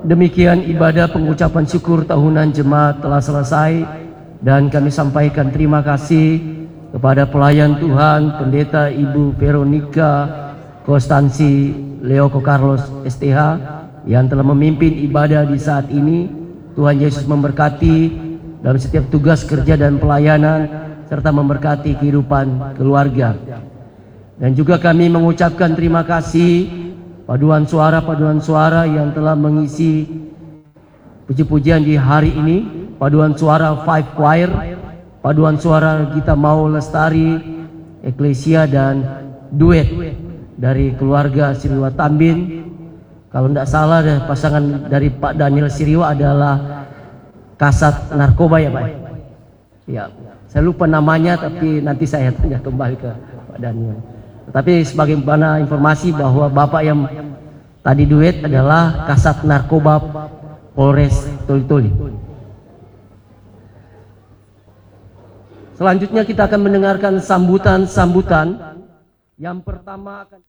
demikian ibadah pengucapan syukur tahunan jemaat telah selesai dan kami sampaikan terima kasih kepada pelayan Tuhan Pendeta Ibu Veronica Konstansi Leoko Carlos STH yang telah memimpin ibadah di saat ini. Tuhan Yesus memberkati dalam setiap tugas kerja dan pelayanan serta memberkati kehidupan keluarga. Dan juga kami mengucapkan terima kasih paduan suara yang telah mengisi puji-pujian di hari ini. Paduan suara Five Choir, paduan suara Kita Mau Lestari, Eklesia, dan duet dari keluarga Siriwa Tambin. Kalau tidak salah pasangan dari Pak Daniel Siriwa adalah kasat narkoba ya Pak? Ya, saya lupa namanya tapi nanti saya tanya kembali ke Pak Daniel. Tapi sebagaimana informasi bahwa Bapak yang tadi duet adalah kasat narkoba Polres Toli-Toli. Selanjutnya kita akan mendengarkan sambutan. Yang pertama akan...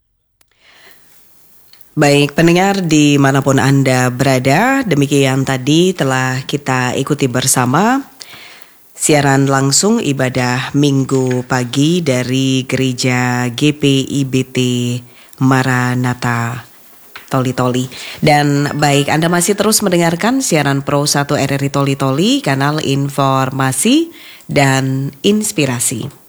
Baik pendengar dimanapun Anda berada, demikian tadi telah kita ikuti bersama siaran langsung ibadah Minggu pagi dari Gereja GPIBT Maranatha Toli-Toli. Dan baik, Anda masih terus mendengarkan siaran Pro 1 RRI Toli-Toli, kanal informasi dan inspirasi.